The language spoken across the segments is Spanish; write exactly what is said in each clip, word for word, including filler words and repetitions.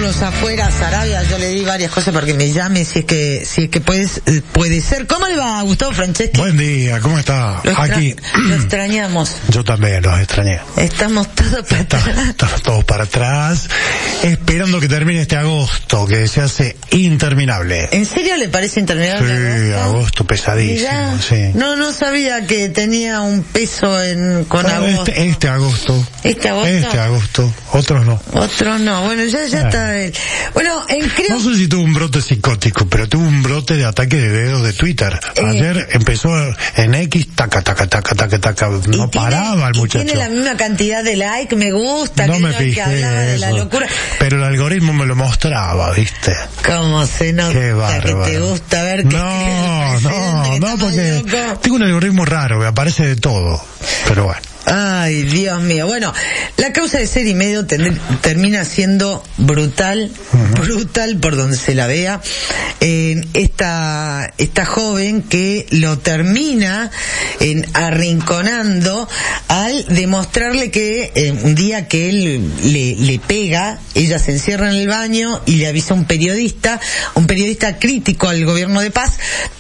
tenerlos afuera, Sarabia. Yo le di varias cosas para que me llame si es que si es que puedes, puede ser. ¿Cómo le va, Gustavo Franceschi? Buen día, ¿cómo está? Lo extra- Aquí. Lo extrañamos. Yo también los extrañé. Estamos todos para Está- atrás. Estamos todos para atrás, esperando que termine este agosto, que se hace interminable. ¿En serio le parece interminable? Sí, agosto pesadísimo, Mirá, sí. No, no sabía que tenía un peso en con Bueno, agosto. este, este agosto. ¿Este agosto? Este agosto. Otros no. Otros no. Bueno, ya, ya Ah. está él. Bueno, en creo... No sé si tuvo un brote psicótico, pero tuvo un brote de ataque de dedos de Twitter. Eh. Ayer empezó en X, taca, taca, taca, taca, taca. No Y tiene- paraba el y muchacho. Tiene la misma cantidad de like, me gusta, No que, me no, que fijé hablaba de la eso. locura. Pero el algoritmo me lo mostraba, ¿viste? ¿Cómo se nota Qué que bárbaro. te gusta ver que No, no, no, porque loco? tengo un algoritmo raro, me aparece de todo. Pero bueno. Ay, Dios mío. Bueno, la causa de Ser y Medio ten- termina siendo brutal, uh-huh. brutal por donde se la vea. Eh, esta, esta joven que lo termina en arrinconando al demostrarle que eh, un día que él le, le pega, ella se encierra en el baño y le avisa a un periodista, un periodista crítico al gobierno de Paz,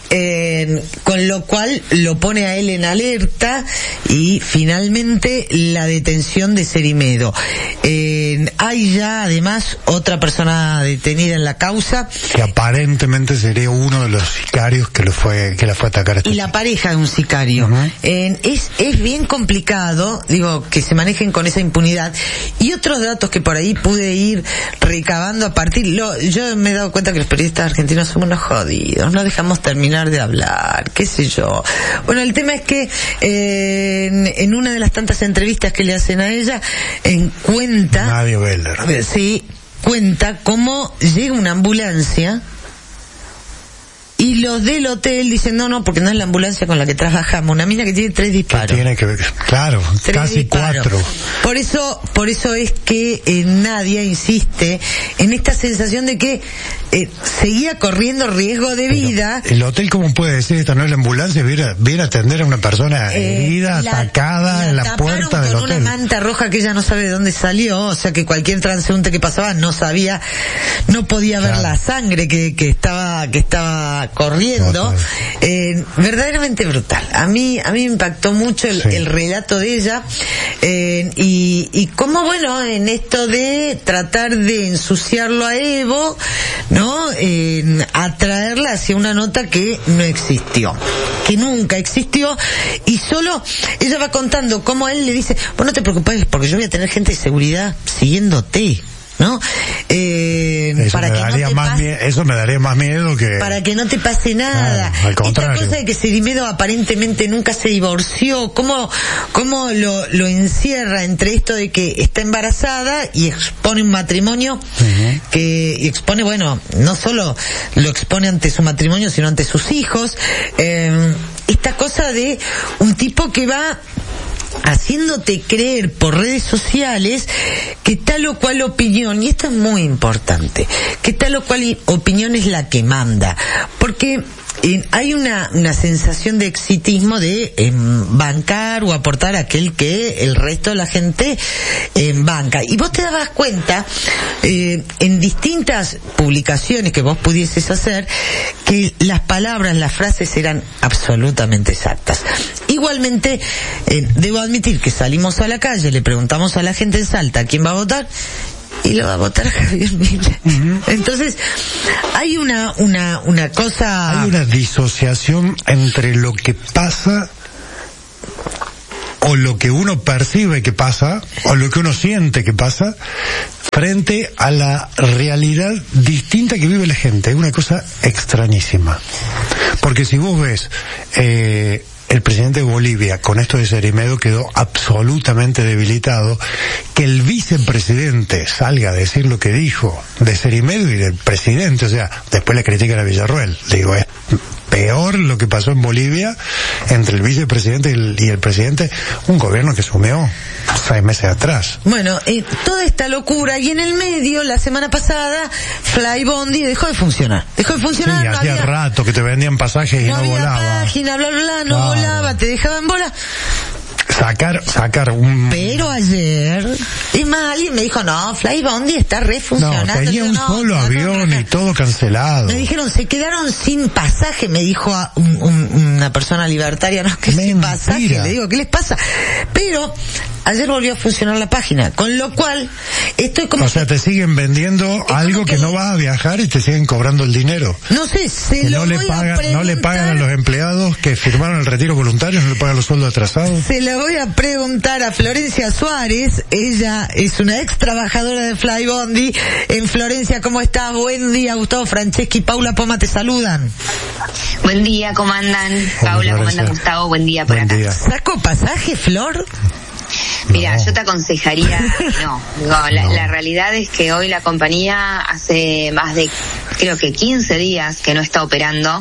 Eh, con lo cual lo pone a él en alerta y finalmente la detención de Ser y Medio. Eh, hay ya además otra persona detenida en la causa. Que aparentemente sería uno de los sicarios que lo fue, que la fue a atacar a este Y la chico. pareja de un sicario. Uh-huh. Eh, es, es bien complicado, digo, que se manejen con esa impunidad. Y otros datos que por ahí pude ir recabando a partir, lo, yo me he dado cuenta que los periodistas argentinos somos unos jodidos, no dejamos terminar de hablar, qué sé yo. Bueno, el tema es que eh, en, en una de las tantas entrevistas que le hacen a ella, en cuenta, Nadia Beller. eh, sí, cuenta cómo llega una ambulancia y los del hotel dicen, no, no, porque no es la ambulancia con la que trabajamos, una mina que tiene tres Que disparos. tiene que ver, claro, Tres casi disparos. cuatro. Por eso, por eso es que eh, Nadia insiste en esta sensación de que eh, seguía corriendo riesgo de vida. Pero, ¿el hotel cómo puede decir esta no es la ambulancia? Viene, viene a atender a una persona Eh, herida, la- atacada en la taparon puerta del con hotel. una manta roja que ella no sabe de dónde salió, o sea que cualquier transeúnte que pasaba no sabía, no podía ver Claro. la sangre que, que estaba, que estaba corriendo. Total. Eh, verdaderamente brutal. A mí, a mí me impactó mucho el, Sí. el relato de ella, eh, y, y cómo, bueno, en esto de tratar de ensuciarlo a Evo, ¿no? Eh, atraerla hacia una nota que no existió, que nunca existió, y solo ella va contando cómo él le dice, vos no te preocupes porque yo voy a tener gente de seguridad siguiéndote, ¿no? Eh, Eso, para me que no daría te más pase, mie- eso me daría más miedo que... para que no te pase nada. Claro, al Esta contrario. cosa de que Ser y Medio aparentemente nunca se divorció, cómo, cómo lo, lo encierra entre esto de que está embarazada y expone un matrimonio, Uh-huh. que y expone, bueno, no solo lo expone ante su matrimonio, sino ante sus hijos. Eh, esta cosa de un tipo que va haciéndote creer por redes sociales que tal o cual opinión, y esto es muy importante, que tal o cual opinión es la que manda, porque eh, hay una, una sensación de exitismo de eh, bancar o aportar a aquel que el resto de la gente eh, banca. Y vos te dabas cuenta eh, en distintas publicaciones que vos pudieses hacer que las palabras, las frases eran absolutamente exactas. Igualmente, eh, debo admitir que salimos a la calle, le preguntamos a la gente en Salta quién va a votar, y lo va a votar Javier Milei. Uh-huh. Entonces, hay una, una, una cosa... Hay una disociación entre lo que pasa o lo que uno percibe que pasa o lo que uno siente que pasa frente a la realidad distinta que vive la gente. Es una cosa extrañísima. Porque si vos ves... Eh, el presidente de Bolivia, con esto de Ser y Medio, quedó absolutamente debilitado. Que el vicepresidente salga a decir lo que dijo de Ser y Medio y del presidente, o sea, después le critican a Villarruel. Digo, es peor lo que pasó en Bolivia entre el vicepresidente y el, y el presidente, un gobierno que sumió seis meses atrás. Bueno, eh, toda esta locura, y en el medio, la semana pasada, Flybondi dejó de funcionar. Dejó de funcionar. Sí, no hacía había, rato que te vendían pasajes y no no, había volaba. página, bla, bla, bla, no Claro. volaba, te dejaban bola. sacar, sacar un... Pero ayer, es más, alguien me dijo, no, Flybondi está refuncionando. No, tenía un no, solo no, avión no, no, y todo cancelado. Me dijeron, se quedaron sin pasaje, me dijo a un, un, una persona libertaria, no, que sin pasaje, le digo, ¿qué les pasa? Pero ayer volvió a funcionar la página, con lo cual estoy como... O sea, te siguen vendiendo algo que... que no vas a viajar y te siguen cobrando el dinero. No sé, se que lo no le voy pagan, a preguntar... No le pagan a los empleados que firmaron el retiro voluntario, no le pagan los sueldos atrasados. Se lo voy a preguntar a Florencia Suárez, ella es una ex trabajadora de Flybondi en Florencia. ¿Cómo estás? Buen día, Gustavo Franceschi y Paula Poma te saludan. Buen día, ¿cómo andan? Hola, Paula, ¿cómo Florencia. andan? Gustavo, buen día por Buen acá. día. ¿Saco pasaje, Flor? Mira, No. yo te aconsejaría que no. Digo, la, No. la realidad es que hoy la compañía hace más de, creo que quince días que no está operando.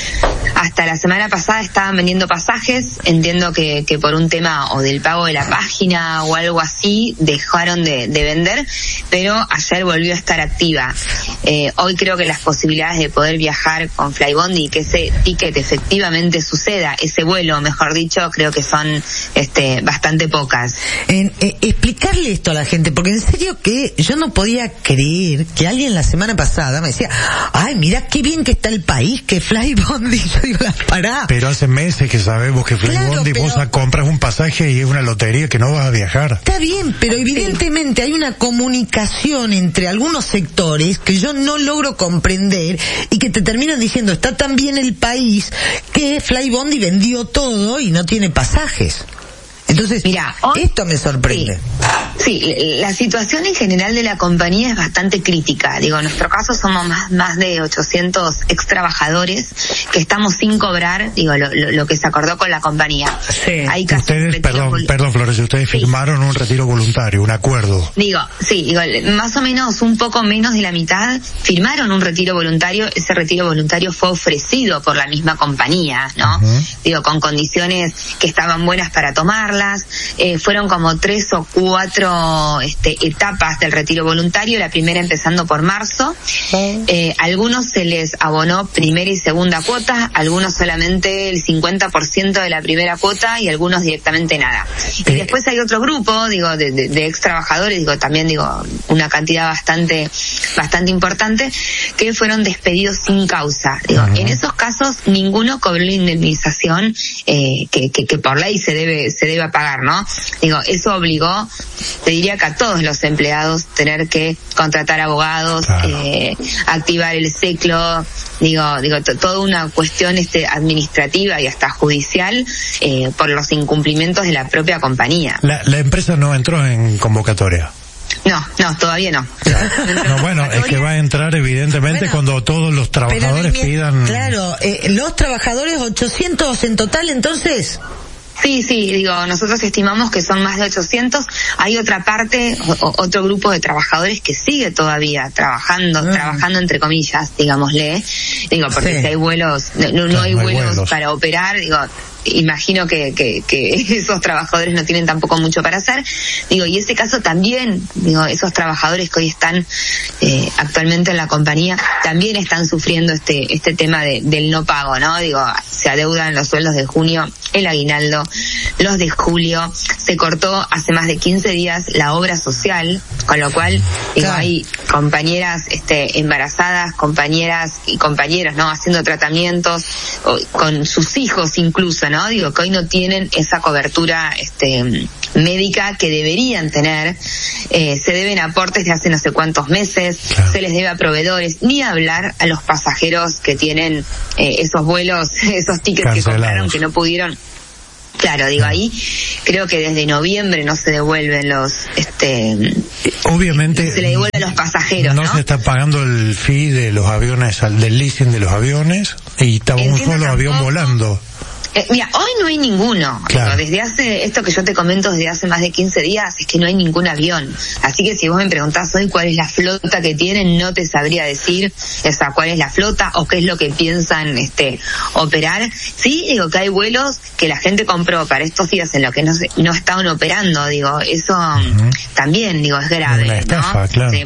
Hasta la semana pasada estaban vendiendo pasajes. Entiendo que, que por un tema o del pago de la página o algo así dejaron de, de vender, pero ayer volvió a estar activa. Eh, hoy creo que las posibilidades de poder viajar con Flybondi y que ese ticket efectivamente suceda, ese vuelo, mejor dicho, creo que son este bastante pocas. En, eh, explicarle esto a la gente, porque en serio que yo no podía creer que alguien la semana pasada me decía, ay, mira qué bien que está el país, que Flybondi. Yo digo, la pará. Pero hace meses que sabemos que Flybondi, Claro, vos pero- compras un pasaje y es una lotería que no vas a viajar. Está bien, pero evidentemente hay una comunicación entre algunos sectores que yo no logro comprender y que te terminan diciendo, está tan bien el país que Flybondi vendió todo y no tiene pasajes. Entonces, Mira, hoy- esto me sorprende. Sí, sí, la situación en general de la compañía es bastante crítica. Digo, en nuestro caso somos más, más de ochocientos ex trabajadores que estamos sin cobrar, digo, lo, lo, lo que se acordó con la compañía. Sí. Hay casos de Ustedes, retiro perdón, vol- perdón, Flores, ustedes Sí. firmaron un retiro voluntario, un acuerdo. Digo, sí, digo, más o menos un poco menos de la mitad firmaron un retiro voluntario. Ese retiro voluntario fue ofrecido por la misma compañía, ¿no? Ujú. Digo, con condiciones que estaban buenas para tomarlas. Eh, fueron como tres o cuatro este, etapas del retiro voluntario, la primera empezando por marzo. Eh, algunos se les abonó primera y segunda cuota, algunos solamente el cincuenta por ciento de la primera cuota y algunos directamente nada. Y Eh. después hay otro grupo, digo, de, de, de ex trabajadores, digo, también digo, una cantidad bastante, bastante importante, que fueron despedidos sin causa. Digo, Ajá. en esos casos ninguno cobró la indemnización eh, que, que, que por ley se debe, se debe pagar, ¿no? Digo, eso obligó, te diría que a todos los empleados tener que contratar abogados, Claro. eh, activar el ciclo, digo, digo, to- toda una cuestión este administrativa y hasta judicial eh, por los incumplimientos de la propia compañía. La, la empresa no entró en convocatoria. No, no, todavía no. No, bueno, es que va a entrar evidentemente Bueno, cuando todos los trabajadores Pero, mi- pidan... Claro, eh, los trabajadores, ochocientos en total, entonces. Sí, sí, digo, nosotros estimamos que son más de ochocientos. Hay otra parte, o, otro grupo de trabajadores que sigue todavía trabajando, Ah. trabajando entre comillas, digámosle. Digo, porque Sí. si hay vuelos, no, no, no Claro, hay no hay vuelos, vuelos. para operar, digo, imagino que, que, que esos trabajadores no tienen tampoco mucho para hacer. Digo, y ese caso también, digo, esos trabajadores que hoy están eh, actualmente en la compañía, también están sufriendo este, este tema de, del no pago, ¿no? Digo, se adeudan los sueldos de junio, el aguinaldo, los de julio, se cortó hace más de quince días la obra social, con lo cual, digo, Claro. hay compañeras este, embarazadas, compañeras y compañeros, ¿no? Haciendo tratamientos, o, con sus hijos incluso, ¿no? Digo, que hoy no tienen esa cobertura este, médica que deberían tener, eh, se deben aportes de hace no sé cuántos meses, Claro. se les debe a proveedores, ni hablar a los pasajeros que tienen eh, esos vuelos, esos tickets que Cancelados. compraron que no pudieron. Claro, digo, ahí creo que desde noviembre no se devuelven los, este, Obviamente se le devuelven los pasajeros, ¿no? no se está pagando el fee de los aviones, al del leasing de los aviones, y estaba un Entiendo solo avión tampoco. volando. Eh, mira, hoy no hay ninguno. Claro. Digo, desde hace, esto que yo te comento desde hace más de quince días, es que no hay ningún avión. Así que si vos me preguntás hoy cuál es la flota que tienen, no te sabría decir, o sea, cuál es la flota o qué es lo que piensan este operar. Sí, digo que hay vuelos que la gente compró para estos días en los que no se, no estaban operando, digo, eso Ujú. también, digo, es grave, Una estafa, ¿no? claro. Sí.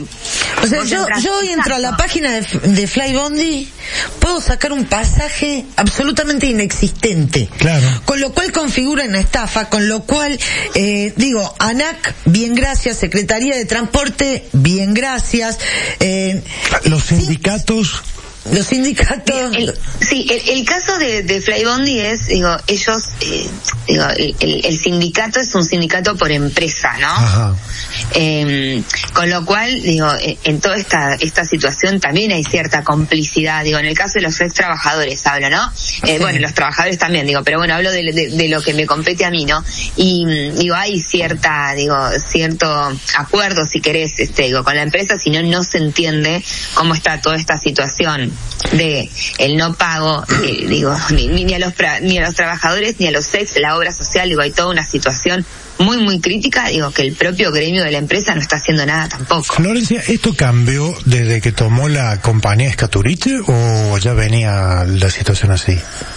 O sea, yo, yo entro a la página de, de Flybondi, puedo sacar un pasaje absolutamente inexistente. Claro. Con lo cual configura una estafa, con lo cual, eh, digo, ANAC, bien gracias, Secretaría de Transporte, bien gracias. Eh, Los sindicatos... Sí. Los sindicatos... El, sí, el, el caso de, de Flybondi es, digo, ellos, eh, digo, el, el sindicato es un sindicato por empresa, ¿no? Ajá. Eh, con lo cual, digo, en toda esta esta situación también hay cierta complicidad, digo, en el caso de los ex trabajadores hablo, ¿no? Eh, sí. Bueno, los trabajadores también, digo, pero bueno, hablo de, de, de lo que me compete a mí, ¿no? Y, digo, hay cierta, digo, cierto acuerdo, si querés, este, digo, con la empresa, si no, no se entiende cómo está toda esta situación de el no pago, eh, digo, ni, ni a los ni a los trabajadores ni a los ex, la obra social, digo, hay toda una situación muy muy crítica, digo, que el propio gremio de la empresa no está haciendo nada tampoco. Florencia, ¿esto cambió desde que tomó la compañía Escaturiche o ya venía la situación así?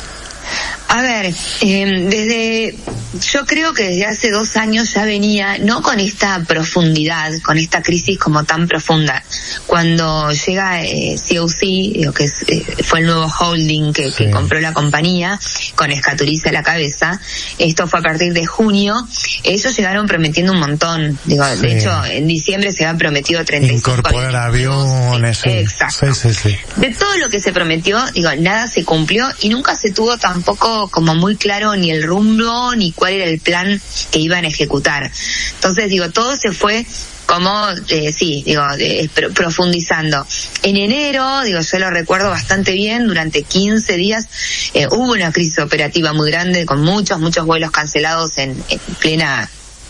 A ver, eh, desde, yo creo que desde hace dos años ya venía, no con esta profundidad, con esta crisis como tan profunda. Cuando llega eh, C O C, digo, que es, eh, fue el nuevo holding que, sí. que compró la compañía, con Escaturice a la cabeza, esto fue a partir de junio, ellos llegaron prometiendo un montón, digo, sí. de hecho, en diciembre se habían prometido treinta y cinco incorporar aviones, sí, exacto. Sí, sí, sí. De todo lo que se prometió, digo, nada se cumplió y nunca se tuvo tampoco como muy claro ni el rumbo ni cuál era el plan que iban a ejecutar. Entonces, digo, todo se fue como, eh, sí, digo, eh, profundizando. En enero, digo, yo lo recuerdo bastante bien, durante quince días eh, hubo una crisis operativa muy grande con muchos, muchos vuelos cancelados en, en plena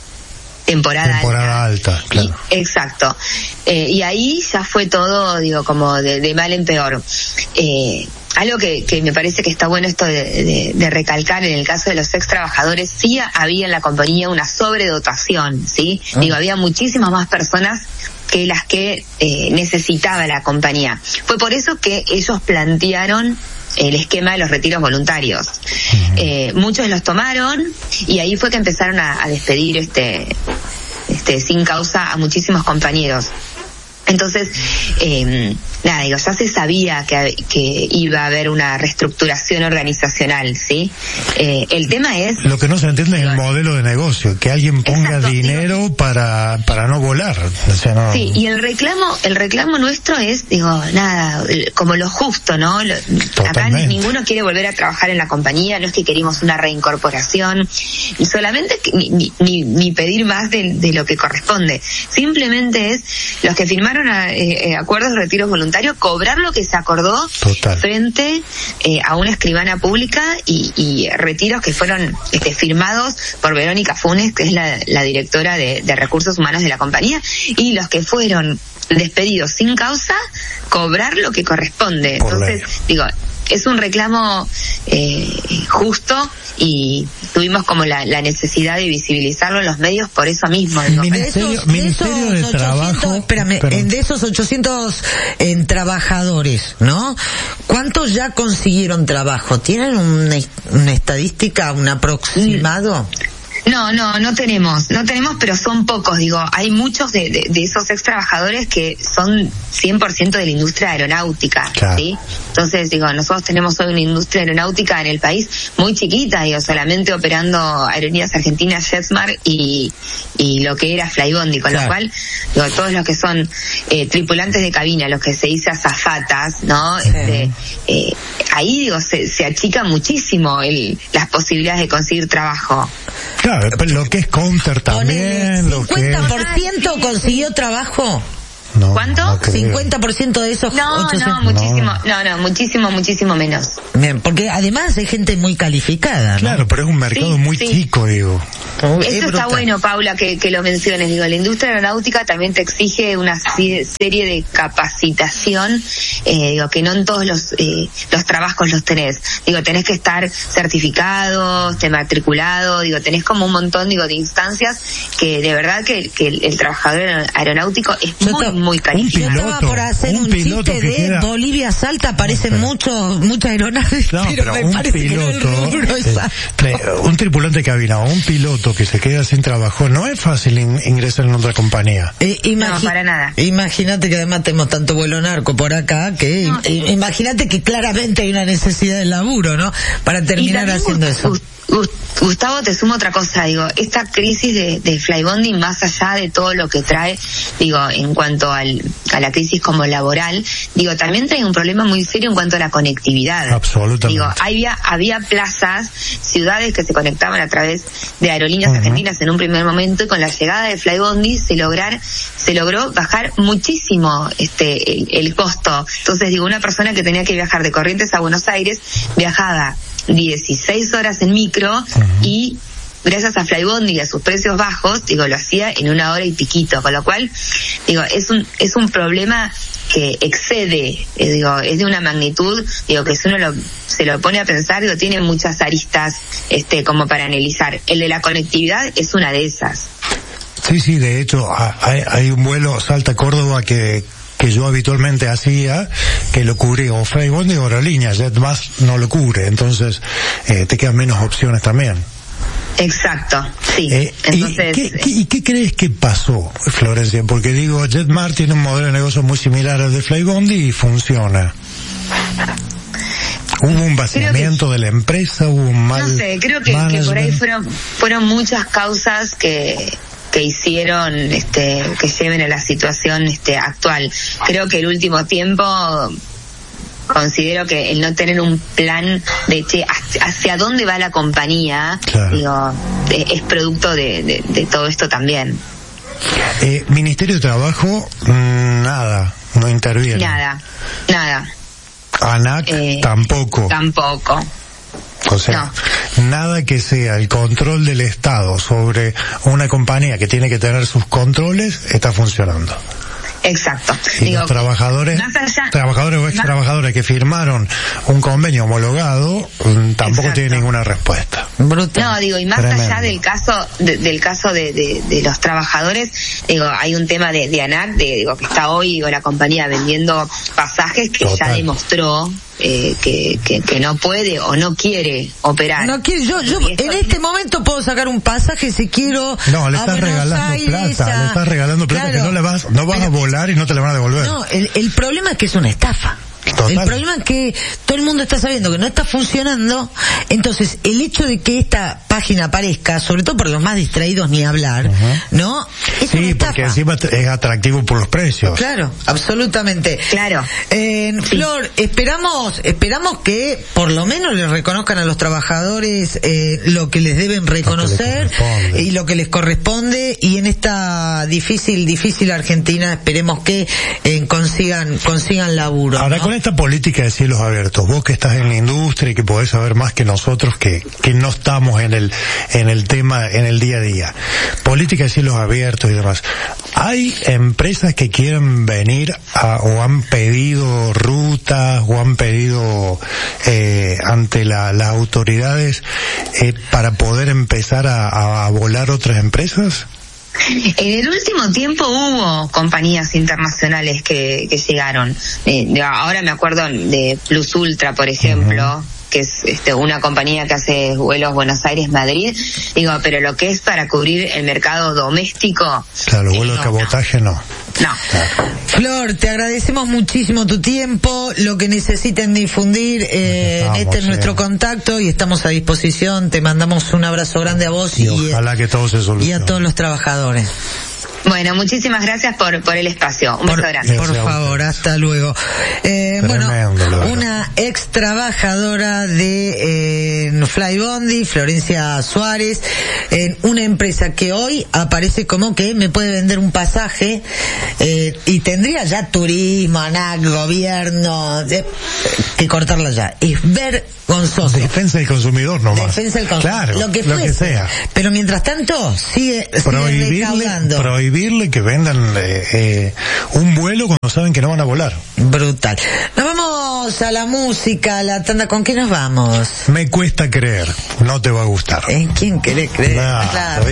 temporada, temporada alta, alta claro. Y, exacto. Eh, y ahí ya fue todo, digo, como de, de mal en peor. Eh, Algo que, que me parece que está bueno esto de, de, de recalcar en el caso de los ex trabajadores, sí había en la compañía una sobredotación, ¿sí? Ah. Digo, había muchísimas más personas que las que eh, necesitaba la compañía. Fue por eso que ellos plantearon el esquema de los retiros voluntarios. Uh-huh. Eh, muchos los tomaron y ahí fue que empezaron a, a despedir este, este, sin causa a muchísimos compañeros. Entonces, eh, nada, digo, ya se sabía que, que iba a haber una reestructuración organizacional, ¿sí? Eh, el tema es... Lo que no se entiende digo, es el modelo de negocio, que alguien ponga exacto, dinero digo, para para no volar. O sea, no... Sí, y el reclamo el reclamo nuestro es, digo, nada, como lo justo, ¿no? Lo, acá ninguno quiere volver a trabajar en la compañía, no es que queremos una reincorporación, solamente que, ni, ni, ni pedir más de, de lo que corresponde. Simplemente es los que firmaron a, eh, acuerdos de retiros voluntarios, cobrar lo que se acordó Total. frente eh, a una escribana pública y, y retiros que fueron este, firmados por Verónica Funes, que es la, la directora de, de recursos humanos de la compañía, y los que fueron despedidos sin causa, cobrar lo que corresponde. Por Entonces, ley. digo, es un reclamo eh, justo y tuvimos como la, la necesidad de visibilizarlo en los medios por eso mismo. Ministerio, de esos, Ministerio de, esos de Trabajo. Espérame, pero... de esos ochocientos en trabajadores, ¿no? ¿Cuántos ya consiguieron trabajo? ¿Tienen una, una estadística, un aproximado? No, no, no tenemos, no tenemos, pero son pocos, digo, hay muchos de, de, de esos ex trabajadores que son cien por ciento de la industria aeronáutica, claro. ¿sí? Entonces, digo, nosotros tenemos hoy una industria aeronáutica en el país muy chiquita, digo, solamente operando Aerolíneas Argentinas, JetSmart y, y lo que era Flybondi, con claro. lo cual, digo, todos los que son eh, tripulantes de cabina, los que se dice azafatas, ¿no? Sí. Este, eh, ahí, digo, se, se achica muchísimo el, las posibilidades de conseguir trabajo. Claro, lo que es counter también, lo que ¿cincuenta por ciento consiguió trabajo? No, ¿Cuánto? No cincuenta por ciento de esos no, ochocientos. No, muchísimo, no, no, muchísimo, muchísimo menos. Bien, porque además hay gente muy calificada, ¿no? Claro, pero es un mercado sí, muy sí. chico, digo. Eso está bueno, Paula, que, que lo menciones. Digo, la industria aeronáutica también te exige una serie de capacitación, eh, digo, que no en todos los eh, los trabajos los tenés. Digo, tenés que estar certificado, te matriculado, digo, tenés como un montón, digo, de instancias que de verdad que, que el, el trabajador aeronáutico es muy, muy calificado. Yo estaba por hacer un, un chiste de queda... Bolivia Salta, aparecen no, muchos, muchas aeronaves, no, pero, pero me un parece piloto, que no el rubro eh, un tripulante de cabina o un piloto que se queda sin trabajo, no es fácil in, ingresar en otra compañía. Eh, imagi- no, para nada. Imagínate que además tenemos tanto vuelo narco por acá, que no. eh, imagínate que claramente hay una necesidad de laburo, ¿no? Para terminar haciendo eso. Gustavo, te sumo otra cosa, digo, esta crisis de, de Flybondi, más allá de todo lo que trae, digo, en cuanto al, a la crisis como laboral, digo, también trae un problema muy serio en cuanto a la conectividad. Absolutamente. Digo, había, había plazas, ciudades que se conectaban a través de aerolíneas uh-huh. argentinas en un primer momento, y con la llegada de Flybondi se lograr, se logró bajar muchísimo este, el, el costo. Entonces, digo, una persona que tenía que viajar de Corrientes a Buenos Aires, viajaba dieciséis horas en micro uh-huh. y gracias a Flybondi y a sus precios bajos, digo, lo hacía en una hora y piquito, con lo cual, digo, es un es un problema que excede, eh, digo, es de una magnitud, digo, que si uno lo, se lo pone a pensar, digo, tiene muchas aristas, este, como para analizar. El de la conectividad es una de esas. Sí, sí, de hecho, hay, hay un vuelo Salta-Córdoba que que yo habitualmente hacía, que lo cubría o Flybondi o aerolíneas, JetBus no lo cubre, entonces eh, te quedan menos opciones también. Exacto, sí. Eh, Entonces, ¿y, qué, qué, ¿Y qué crees que pasó, Florencia? Porque digo, JetMar tiene un modelo de negocio muy similar al de Flybondi y funciona. ¿Hubo un vaciamiento que, de la empresa? ¿Hubo un mal No sé, creo que, que por ahí fueron, fueron muchas causas que... que hicieron este que lleven a la situación este actual. Creo que el último tiempo considero que el no tener un plan de che, hacia dónde va la compañía, claro. digo, es producto de, de, de todo esto también. Eh, Ministerio de Trabajo, nada, no interviene. Nada, nada. ANAC eh, tampoco. Tampoco. O sea, no. nada que sea el control del Estado sobre una compañía que tiene que tener sus controles está funcionando. Exacto. Y Digo, los trabajadores, allá, trabajadores o ex trabajadores que firmaron un convenio homologado tampoco exacto. tienen ninguna respuesta. Brutal. No, digo, y más Tremendo. allá del caso de, del caso de, de, de los trabajadores, digo, hay un tema de, de ANAC, de, digo, que está hoy, digo, la compañía vendiendo pasajes que Total. ya demostró Eh, que, que, que no puede o no quiere operar. No quiere, yo, yo en sí. este momento puedo sacar un pasaje si quiero. No, le estás regalando Aires, plata, a... le estás regalando plata claro, que no le vas, no vas pero, a volar y no te la van a devolver. No, el, el problema es que es una estafa. Total. El problema es que todo el mundo está sabiendo que no está funcionando, entonces el hecho de que esta página aparezca, sobre todo por los más distraídos ni hablar, uh-huh. ¿no? Es sí, una estafa. Porque encima es atractivo por los precios. Claro, absolutamente. Claro. Eh, sí. Flor, esperamos, esperamos que por lo menos les reconozcan a los trabajadores eh, lo que les deben reconocer lo y lo que les corresponde, y en esta difícil, difícil Argentina esperemos que eh, consigan, consigan laburo. Ahora, ¿no? Con esta política de cielos abiertos, vos que estás en la industria y que podés saber más que nosotros que, que no estamos en el, en el tema, en el día a día, política de cielos abiertos y demás, ¿hay empresas que quieren venir a, o han pedido rutas o han pedido eh, ante la, las autoridades eh, para poder empezar a, a volar otras empresas? En el último tiempo hubo compañías internacionales que, que llegaron. Eh, ahora me acuerdo de Plus Ultra, por ejemplo, uh-huh. que es este, una compañía que hace vuelos Buenos Aires-Madrid. Digo, pero lo que es para cubrir el mercado doméstico... Claro, eh, vuelos no, de cabotaje no. No. Claro. Flor, te agradecemos muchísimo tu tiempo, lo que necesiten difundir, eh, este es nuestro contacto y estamos a disposición. Te mandamos un abrazo grande a vos y, y, ojalá que todo se solucione. Y a todos los trabajadores. Bueno, muchísimas gracias por por el espacio. Un por, beso grande. Por favor, hasta luego. Eh, bueno, una ex trabajadora de eh, Flybondi, Florencia Suárez, en una empresa que hoy aparece como que me puede vender un pasaje eh, y tendría ya turismo, ANAC, gobierno, eh, que cortarla ya. Es vergonzoso. Defensa del consumidor nomás. Defensa del consumidor. Claro, lo que, lo que sea. Pero mientras tanto, sigue, sigue recaudando. Prohibirle que vendan eh, eh, un vuelo cuando saben que no van a volar. Brutal. Nos vamos a la música, a la tanda. ¿Con qué nos vamos? Me cuesta creer, no te va a gustar. ¿En quién querés creer? Nah, claro.